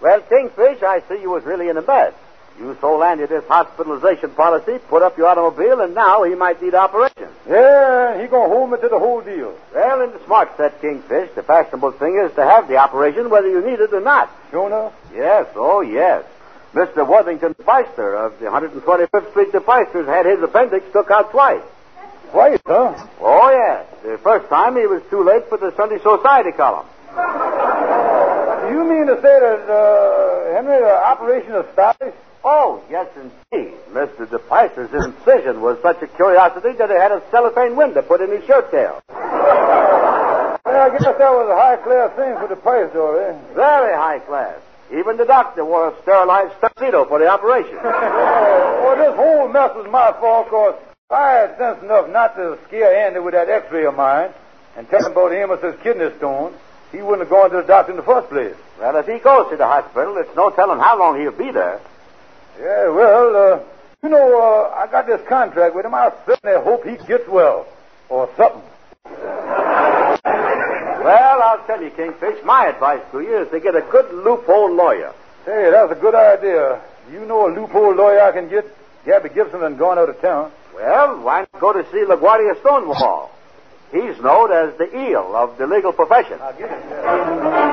Well, Kingfish, I see you was really in a mess. You sold Andy this hospitalization policy, put up your automobile, and now he might need operation. Yeah, he gonna hold me to the whole deal. Well, in the smart set, Kingfish, the fashionable thing is to have the operation whether you need it or not. Sure enough? Yes, oh yes. Mr. Worthington Feister of the 125th Street Feisters had his appendix took out twice. Twice, huh? Oh, yes. The first time he was too late for the Sunday Society column. Do you mean to say that, Henry, the operation is established? Oh, yes, indeed. Mr. DePeister's incision was such a curiosity that he had a cellophane window put in his shirt tail. Yeah, I guess that was a high-class thing for the Peister, eh? Very high class. Even the doctor wore a sterilized tuxedo for the operation. Well, this whole mess was my fault, because I had sense enough not to scare Andy with that x-ray of mine and tell him about Amos's kidney stone. He wouldn't have gone to the doctor in the first place. Well, if he goes to the hospital, it's no telling how long he'll be there. Yeah, well, I got this contract with him. I certainly hope he gets well. Or something. Well, I'll tell you, Kingfish, my advice to you is to get a good loophole lawyer. Hey, that's a good idea. You know a loophole lawyer I can get? Gabby Gibson has gone out of town. Well, why not go to see LaGuardia Stonewall? He's known as the eel of the legal profession. I'll get it.